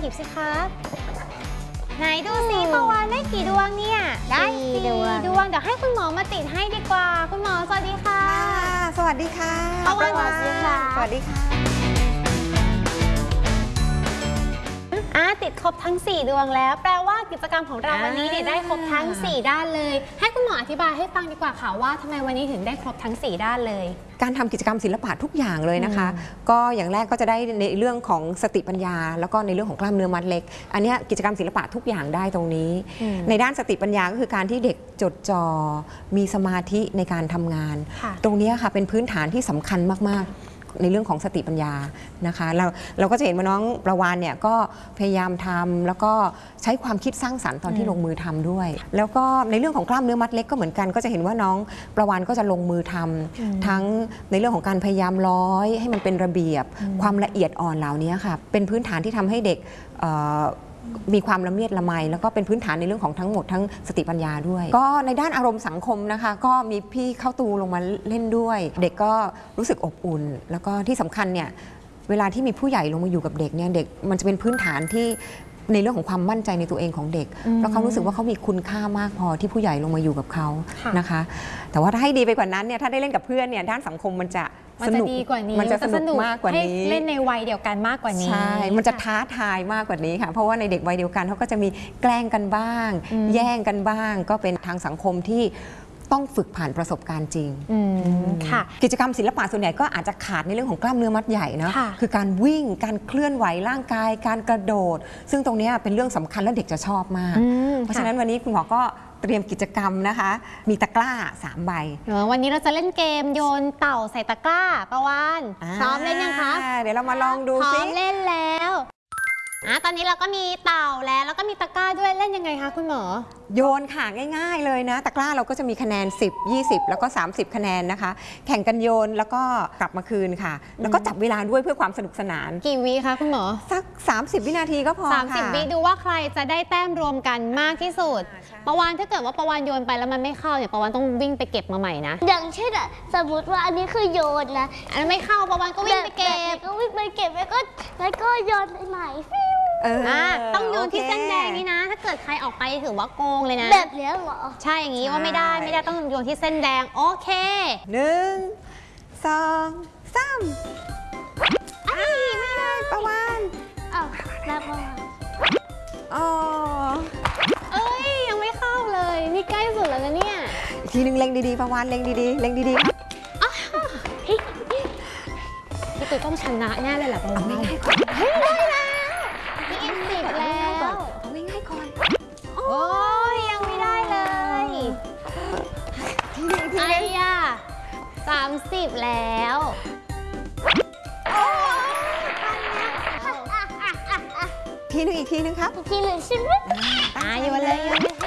ยิบสิคะไหนดูสิปาวานได้กี่ดวงเนี่ยได้4 ดวงเดี๋ยวให้คุณหมอมาติดให้ดีกว่าคุณหมอสวัสดีค่ะสวัสดีค่ะปาวานสวัสดีค่ะสวัสดีค่ะติดครบทั้ง4 ดวงแล้วแปลว่ากิจกรรมของเราวันนี้เนี่ยได้ครบทั้ง4 ด้านเลยให้คุณหมออธิบายให้ฟังดีกว่าค่ะว่าทำไมวันนี้ถึงได้ครบทั้ง4 ด้านเลยการทำกิจกรรมศิลปะทุกอย่างเลยนะคะก็อย่างแรกก็จะได้ในเรื่องของสติปัญญาแล้วก็ในเรื่องของกล้ามเนื้อมัดเล็กอันนี้กิจกรรมศิลปะทุกอย่างได้ตรงนี้ในด้านสติปัญญาก็คือการที่เด็กจดจ่อมีสมาธิในการทำงานตรงนี้ค่ะเป็นพื้นฐานที่สำคัญมากๆในเรื่องของสติปัญญานะคะเราก็จะเห็นว่าน้องประวานเนี่ยก็พยายามทำแล้วก็ใช้ความคิดสร้างสรรค์ตอนที่ลงมือทำด้วยแล้วก็ในเรื่องของกล้ามเนื้อมัดเล็กก็เหมือนกันก็จะเห็นว่าน้องประวานก็จะลงมือทำทั้งในเรื่องของการพยายามร้อยให้มันเป็นระเบียบความละเอียดอ่อนเหล่านี้ค่ะเป็นพื้นฐานที่ทำให้เด็กมีความละเมียดละไมแล้วก็เป็นพื้นฐานในเรื่องของทั้งหมดทั้งสติปัญญาด้วยก็ในด้านอารมณ์สังคมนะคะก็มีพี่เข้าตูลงมาเล่นด้วยเด็กก็รู้สึกอบอุ่นแล้วก็ที่สำคัญเนี่ยเวลาที่มีผู้ใหญ่ลงมาอยู่กับเด็กเนี่ยเด็กมันจะเป็นพื้นฐานที่ในเรื่องของความมั่นใจในตัวเองของเด็กเพราะเขารู้สึกว่าเขามีคุณค่ามากพอที่ผู้ใหญ่ลงมาอยู่กับเขานะคะแต่ว่าถ้าให้ดีไปกว่านั้นเนี่ยถ้าได้เล่นกับเพื่อนเนี่ยด้านสังคมมันจะดีกว่านี้มันจะสนุกมากกว่านี้เล่นในวัยเดียวกันมากกว่านี้ใช่มันจะท้าทายมากกว่านี้ค่ะเพราะว่าในเด็กวัยเดียวกันเขาก็จะมีแกล้งกันบ้างแย่งกันบ้างก็เป็นทางสังคมที่ต้องฝึกผ่านประสบการณ์จริงค่ะกิจกรรมศิลปะส่วนใหญ่ก็อาจจะขาดในเรื่องของกล้ามเนื้อมัดใหญ่นะคือการวิ่งการเคลื่อนไหวร่างกายการกระโดดซึ่งตรงนี้เป็นเรื่องสำคัญและเด็กจะชอบมากเพราะฉะนั้นวันนี้คุณหมอก็เตรียมกิจกรรมนะคะมีตะกร้า3 ใบวันนี้เราจะเล่นเกมโยนเต่าใส่ตะกร้าประวานพร้อมเล่นยังคะเดี๋ยวเรามาลองดูสิพร้อมเล่นแล้วตอนนี้เราก็มีเต่าแล้วก็มีตะกร้าด้วยเล่นยังไงคะคุณหมอโยนค่ะง่ายๆเลยนะตะกร้าเราก็จะมีคะแนน10 20แล้วก็30คะแนนนะคะแข่งกันโยนแล้วก็กลับมาคืนค่ะแล้วก็จับเวลาด้วยเพื่อความสนุกสนานกี่วิคะคุณหมอสัก30 วินาทีก็พอค่ะ 30 วิดูว่าใครจะได้แต้มรวมกันมากที่สุดประวานถ้าเกิดว่าประวานโยนไปแล้วมันไม่เข้าเนี่ยประวานต้องวิ่งไปเก็บมาใหม่นะอย่างเช่นสมมติว่าอันนี้คือโยนนะอันนั้นไม่เข้าประวานก็วิ่งไปเก็บก็วิ่งไปเก็บแล้วก็โยนใหม่ต้องโยนที่เส้นแดงนี่นะถ้าเกิดใครออกไปถือว่าโกงเลยนะแบบนี้เหรอใช่อย่างนี้ว่าไม่ได้ต้องโยนที่เส้นแดงโอเค 1 2 3ไม่ได้ประวานแล้วประวานยังไม่เข้าเลยนี่ใกล้สุดแล้วนะเนี่ยอีกทีนึงเล็งดีๆประวานเล็งดีๆเล็งดีๆพี่ตุ้ยต้องชนะแน่เลยแหละประวานไม่ง่ายก่อนได้แล้วนี่10แล้วเอาไม่ง่ายก่อนโอ้ยยังไม่ได้เลยทีนึง 30แล้วอีกทีนึงครับอีกทีนึงใช่ไหมอยู่เลย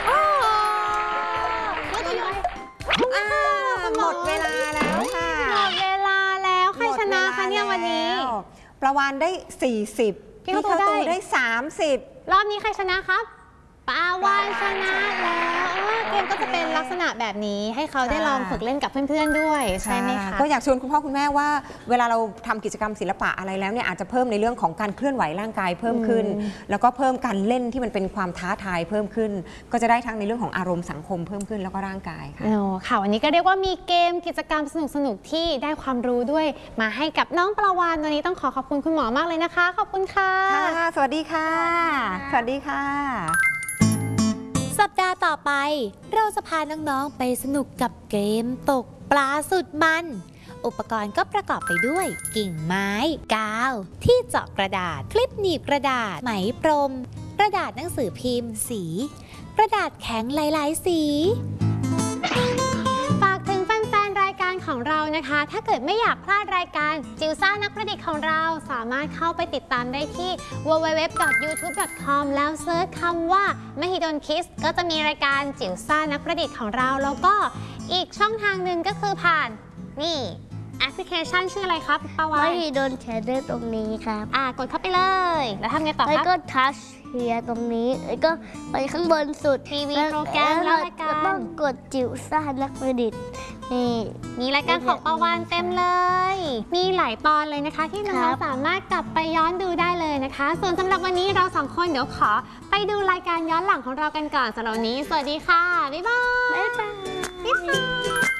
หมดเวลาแล้วค่ะหมดเวลาแล้วใครชนะคะเนี่ยวันนี้ประวานได้40พี่เข้าตูได้30 รอบนี้ใครชนะครับปาวานชนะแล้วเกมก็จะเป็นลักษณะแบบนี้ให้เขาได้ลองฝึกเล่นกับเพื่อนๆด้วยใช่ไหมคะก็อยากชวนคุณพ่อคุณแม่ว่าเวลาเราทำกิจกรรมศิลปะอะไรแล้วเนี่ยอาจจะเพิ่มในเรื่องของการเคลื่อนไหวร่างกายเพิ่มขึ้นแล้วก็เพิ่มการเล่นที่มันเป็นความท้าทายเพิ่มขึ้นก็จะได้ทั้งในเรื่องของอารมณ์สังคมเพิ่มขึ้นแล้วก็ร่างกายค่ะค่ะวันนี้ก็เรียกว่ามีเกมกิจกรรมสนุกๆที่ได้ความรู้ด้วยมาให้กับน้องประวานวันนี้ต้องขอบคุณคุณหมอมากเลยนะคะขอบคุณค่ะสวัสดีค่ะสวัสดีค่ะสัปดาห์ต่อไปเราจะพาน้องๆไปสนุกกับเกมตกปลาสุดมันอุปกรณ์ก็ประกอบไปด้วยกิ่งไม้กาวที่เจาะกระดาษคลิปหนีบกระดาษไหมพรมกระดาษหนังสือพิมพ์สีกระดาษแข็งหลายๆสีฝากถึงแฟนๆรายการของเรานะคะถ้าเกิดไม่อยากพลาดรายการจิวซ่านักประดิษฐ์ของเราสามารถเข้าไปติดตามได้ที่ www.youtube.com แล้วเซิร์ชคำว่ามหิดลคิดก็จะมีรายการจิวซ่านักประดิษฐ์ของเราแล้วก็อีกช่องทางหนึ่งก็คือผ่านนี่แอปพลิเคชันชื่ออะไรครับปาวานมหิดลแชนเนลตรงนี้ครับกดเข้าไปเลยแล้วทำไงต่อครับแล้วก็ทัชเฮียตรงนี้แล้วก็ไปข้างบนสุดทีวีโปรแกรมรายการต้องกดจิ๋วซ่านักประดิษฐ์มีรายการของปาวานเต็มเลยมีหลายตอนเลยนะคะ ที่น้ครัองบๆสามารถกลับไปย้อนดูได้เลยนะคะ ส่วนสำหรับวันนี้เราสองคนเดี๋ยวขอไปดูรายการย้อนหลังของเรากันก่อนสำหรับวันนี้สวัสดีค่ะบ๊ายบายบ๊ายบายบ๊ายบาย